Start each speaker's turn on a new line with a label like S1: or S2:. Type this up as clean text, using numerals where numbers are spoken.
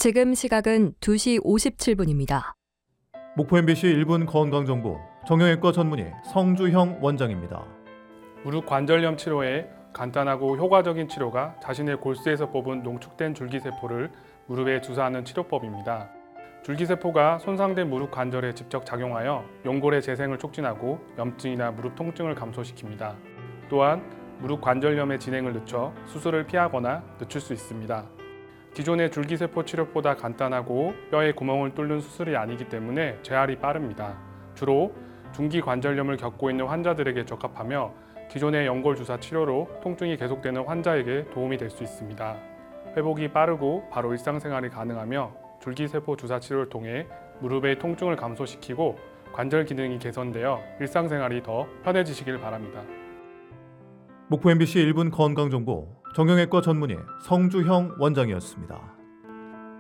S1: 지금 시각은 2시 57분입니다.
S2: 목포 MBC 1분 건강정보 정형외과 전문의 성주형 원장입니다.
S3: 무릎 관절염 치료에 간단하고 효과적인 치료가 자신의 골수에서 뽑은 농축된 줄기세포를 무릎에 주사하는 치료법입니다. 줄기세포가 손상된 무릎 관절에 직접 작용하여 연골의 재생을 촉진하고 염증이나 무릎 통증을 감소시킵니다. 또한 무릎 관절염의 진행을 늦춰 수술을 피하거나 늦출 수 있습니다. 기존의 줄기세포 치료보다 간단하고 뼈에 구멍을 뚫는 수술이 아니기 때문에 재활이 빠릅니다. 주로 중기 관절염을 겪고 있는 환자들에게 적합하며 기존의 연골 주사 치료로 통증이 계속되는 환자에게 도움이 될 수 있습니다. 회복이 빠르고 바로 일상생활이 가능하며 줄기세포 주사 치료를 통해 무릎의 통증을 감소시키고 관절 기능이 개선되어 일상생활이 더 편해지시길 바랍니다.
S2: 목포 MBC 1분 건강정보 정형외과 전문의 성주형 원장이었습니다.